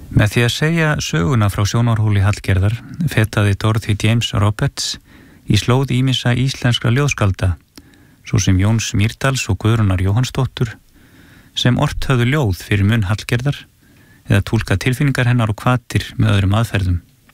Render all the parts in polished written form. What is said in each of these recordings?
Með því að segja söguna frá sjónarhóli Hallgerðar fetaði Dorothy James Roberts í slóð ýmissa íslenskra ljóðskálda, svo sem Jóns Mýrdals og Guðrúnar Jóhannsdóttur, sem ort höfðu ljóð fyrir munn Hallgerðar eða túlkað tilfinningar hennar og hvatir með öðrum aðferðum.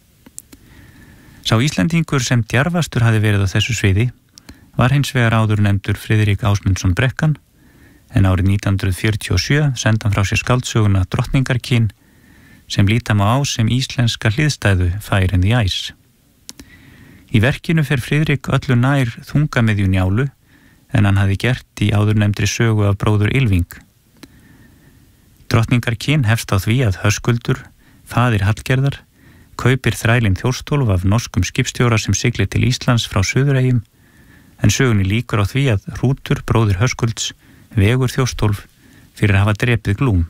Sá Íslendingur sem djarfastur hafi verið á þessu sviði var hins vegar áður nefndur Friðrik Ásmundsson Brekkan, en árið 1947 sendi hann frá sér skáldsöguna Drottningarkyn sem líta má á sem íslenska hliðstæðu Fire in the Ice. Í verkinu fer Friðrik öllu nær þungamiðju Njálu en hann hafi gert í áður nefndri sögu af bróður Ylfing. Drottningarkyn hefst á því að Höskuldur, faðir Hallgerðar, kaupir þrælinn Þjóstólf af norskum skipstjóra sem siglir til Íslands frá Suðureyjum, en sögunni líkur á því að Hrútur, bróðir Höskulds, vegur Þjóstólf fyrir að hafa drepið Glúm.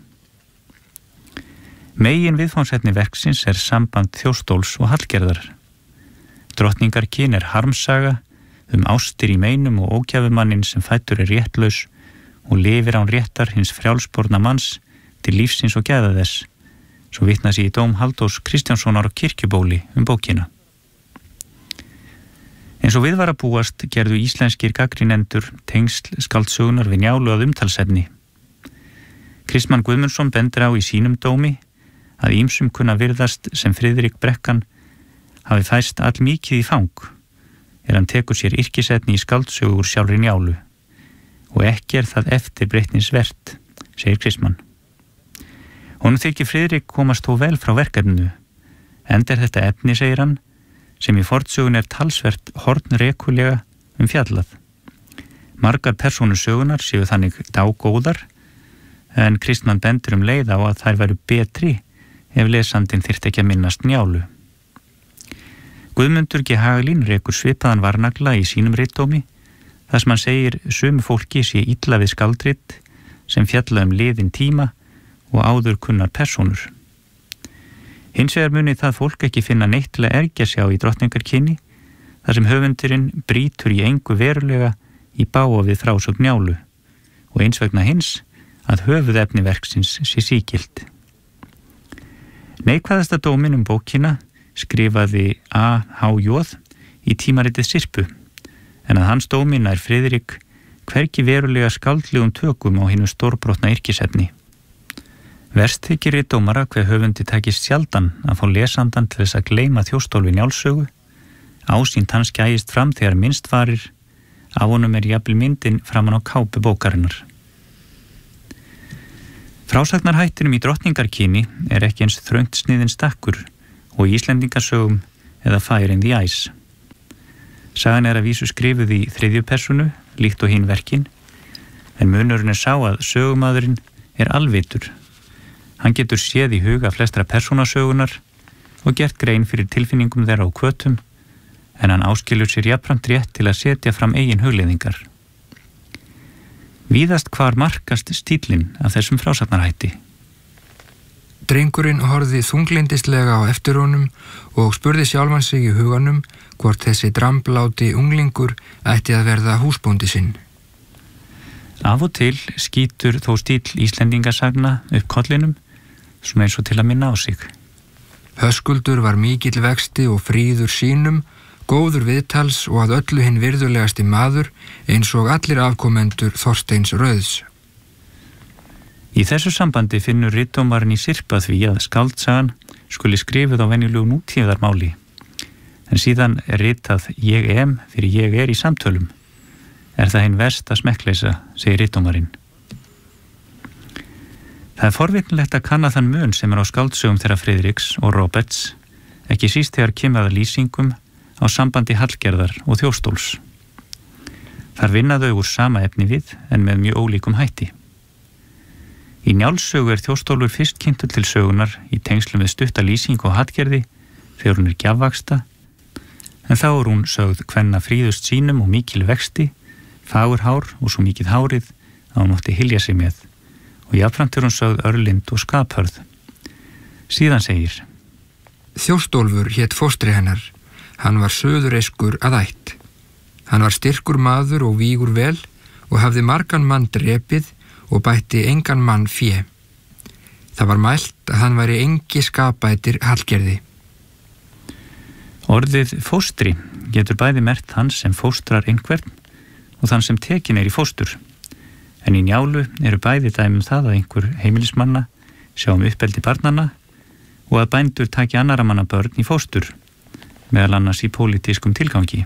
Megin viðfangsefni verksins er samband Þjóstóls og Hallgerðar. Drottningarkyn er harmsaga ástir í meinum og ógæfumanninn sem fæddur er réttlaus og lifir án réttar hins frjálsborna manns til lífsins og gæða þess, svo vitna sig í dóm Halldórs Kristjánssonar á Kirkjubóli bókina. Eins og við var að búast gerðu íslenskir gagnrýnendur tengsl skáldsögunar við Njálu að umtalsefni. Kristmann Guðmundsson bendir á í sínum dómi að ýmsum kunna virðast sem Friðrik Brekkan hafi fæst allmikið í fang, hann tekur sér yrkisetni í skáldsögu úr sjálfri Njálu, og ekki það eftirbreytnisvert, segir Kristmann. Honum þykir Friðrik komast þó vel frá verkefninu, enda er þetta efni, segir hann, sem í fornsögun er talsvert hornrekulega fjallað. Margar persónur sögunar séu þannig dágóðar, en Kristmann bendir leið á að þær væru betri ef lesandinn þyrfti ekki að minnast Njálu. Guðmundur G. Hagalín rekur svipaðan varnagla í sínum ritdómi, þar sem hann segir sömu fólki sé illa við skaldrit sem fjalla liðin tíma og áður kunnar persónur. Hins vegar muni það fólk ekki finna neitt til að ergja sig á í Drottningarkyni, þar sem höfundurinn brýtur í engu verulega í bága við frásögn Njálu, og eins vegna hins að höfuðefni verksins sé sígilt. Neikvæðasta dómin bókina skrifaði A.H.J. í tímaritið Sirpu, en að hans dómin nær Friðrik hvergi verulega skáldlegum tökum á hinu stórbrotna yrkisefni. Verst þykir ritdómara hve höfundi takist sjaldan að fá lesandan til þess að gleyma Þjóstólfi Njálssögu, ásýnd hans gægist fram þegar minnst varir, af honum jafnvel myndin framan á kápu bókarinnar. Frásagnarhættinum í Drottningarkyni er ekki eins þröngt sniðinn stakkur og í Íslendingasögum eða Fire in the Ice. Sagan er að vísu skrifuð í þriðju persónu, líkt og hinn verkin, en munurinn sá að sögumadurinn er alvitur. Hann getur séð í huga flestra persónasögunar og gert grein fyrir tilfinningum þeirra og hvötum, en hann áskilur sér jafnframt rétt til að setja fram eigin hugleiðingar. Víðast hvar markast stíllinn af þessum frásagnarhætti. Drengurinn horfði þunglindislega á eftir honum og spurði sjálfan sig í huganum hvort þessi drambláti unglingur ætti að verða húsbóndi sinn. Af og til skýtur þó stíll Íslendingasagna upp kollinum, svona eins og til að minna á sig. Höskuldur var mikill vexti og fríður sínum, góður viðtals og að öllu hinn virðulegasti maður, eins og allir afkomendur Þorsteins Rauðs. Í þessu sambandi finnur ritdómarinn í Sirpa því að skáldsagan skuli skrifuð á venjulegu nútíðarmáli, en síðan er ritað ég fyrir ég er í samtölum. Er það hinn versta smekkleysa, segir ritdómarinn. Það er forvitnilegt að kanna þann mun sem á skáldsögum þeirra Friðriks og Roberts, ekki síst þegar kemur að lýsingum á sambandi Hallgerðar og Þjóstóls. Þar vinna þau úr sama efni við, en með mjög ólíkum hætti. Í Njálssögu er Þjóstólfur fyrst kynntur til sögunar í tengslum við stutta lýsingu á Hallgerði þegar hún er gjafvaxta, en þá er hún sögð kvenna fríðust sínum og mikil vexti, fagur hár og svo mikið hárið að hún mátti hylja sig með, og jafnframt er hún sögð örlind og skaphörð. Síðan segir: Þjóstólfur hét fóstri hennar, hann var söðureiskur að ætt. Hann var styrkur maður og vígur vel og hafði margan mann drepið og bætti engan mann fé. Það var mælt að hann væri engi skapætir Hallgerði. Orðið fóstri getur bæði merkt þann sem fóstrar einhvern og þann sem tekin í fóstur. En í Njálu eru bæði dæmi það að einhver heimilismanna sjá uppeldi barnanna og að bændur taki annarra manna börn í fóstur, meðal annars í pólitískum tilgangi.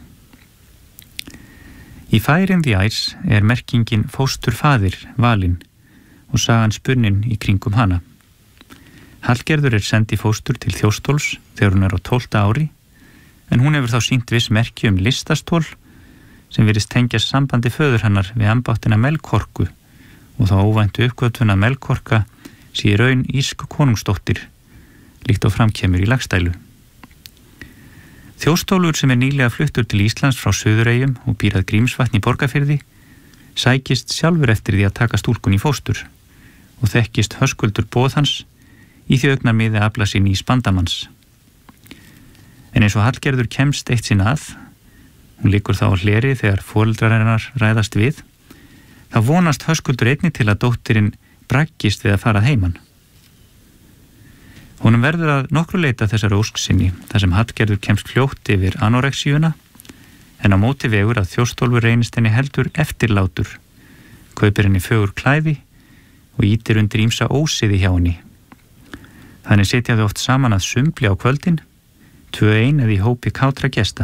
Í Fire in the Ice merkingin fósturfaðir valin og sagan spunnin í kringum hana. Hallgerður send í fóstur til Þjóstóls þegar hún á 12. ári, en hún hefur þá sýnt viss merki listastól sem virðist tengjast sambandi föður hennar við embáttina Melkorku og þá óvæntu uppgötvun að Melkorka sé í raun írsk konungsdóttir, líkt og framkemur í Laxdælu. Þjóstólfur sem nýlega fluttur til Íslands frá Suðureyjum og býr að Grímsvatni í Borgarfirði sækist sjálfur eftir því að taka stúlkun í fóstur og þekkist Höskuldur boð hans í því augnamiði afla sín í Spandamanns. En eins og Hallgerður kemst eitt sinn að, hún liggur þá á hleri þegar foreldrar hennar ræðast við, þá vonast Höskuldur einnig til að dóttirinn braggist við að fara heiman. Honum verður að nokkru leita þessari ósk sinni þar sem Hallgerður kemst fljótt yfir anoreksíuna, en á móti vegur að Þjóstólfur reynist henni heldur eftirlátur, kaupir henni fögur klæði og ýtir undir ýmsa ósiði hjá henni. Þannig setja þau oft saman að sumbli á kvöldin, 2-1 eða í hópi kátra gesta.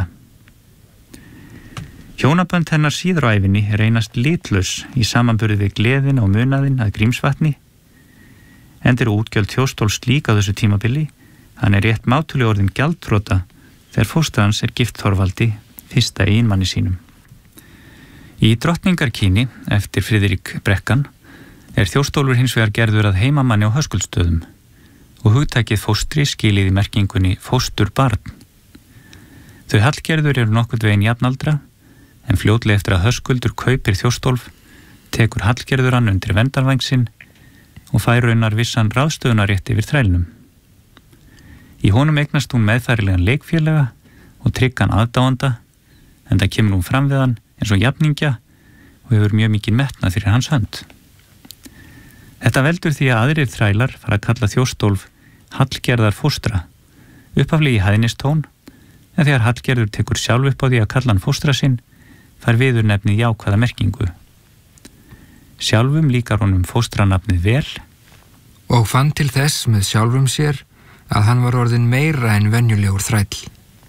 Hjónabönd hennar síðar á ævinni reynast litlaus í samanburði við gleðin og munaðinn að Grímsvatni, enda eru útgjöld Þjóstóls slík á þessu tímabili, hann rétt mátulega orðin gjaldþrota þegar fóstur hans gift Þorvaldi, fyrsta eiginmanni sínum. Í Drottningarkyni, eftir Friðrik Brekkan, Þjóstólfur hins vegar gerður að heimamanni á Höskuldsstöðum og hugtakið fóstri skilið í merkingunni fósturbarn. Þau Hallgerður eru nokkurn veginn jafnaldra, en fljótlega eftir að Höskuldur kaupir Þjóstólf, tekur Hallgerður hann undir verndarvæng sinn og fær raunar vissan ráðstöðunarétt yfir þrælnum. Í honum eignast hún meðfærilegan leikfélaga og tryggan aðdáanda, en það kemur hún fram við hann eins og jafningja og hefur mjög mikið metnað fyrir hans hönd. Þetta veldur því að aðrir þrælar fara að kalla Þjóstólf Hallgerðar fóstra, upphaflega í hæðnistón, en þegar Hallgerður tekur sjálf upp á því að kalla hann fóstra sinn, fær viður nefnið jákvæða merkingu. Sjálfum líkar honum fóstranafnið vel og fann til þess með sjálfum sér að hann var orðin meira en venjulegur þræll.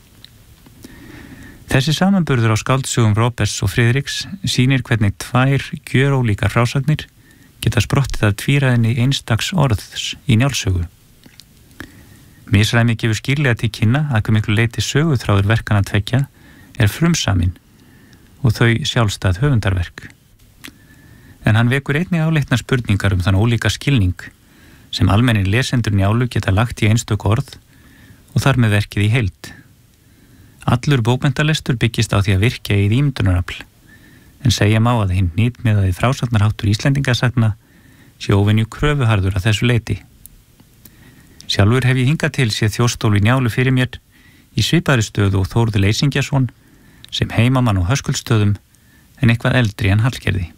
Þessi samanburður á skáldsögum Róberts og Friðriks sýnir hvernig tvær gjörólíkar frásagnir geta sprottið af tvíræðinni einstaks orðs í Njálssögu. Misræmið gefur skýrlega til kynna að hve miklu leyti söguþráður verkanna tveggja frumsamin og þau sjálfstæð höfundarverk. En hann vekur einnig áleitnar spurningar þann ólíka skilning sem almennir lesendur Njálu geta lagt í einstök orð og þar með verkið í heild. Allur bókmenntalestur byggist á því að virkja í ímyndunarafl, en segja má að hinn hnitmiðaði frásagnarháttur Íslendingasagna sé óvenju kröfuharður að þessu leyti. Sjálfur hef ég hingað til séð Þjóstólf í Njálu fyrir mér í svipaðri stöðu og Þórður Leysingjason sem heimamann á Höskuldsstöðum en eitthvað eldri en Hallgerði.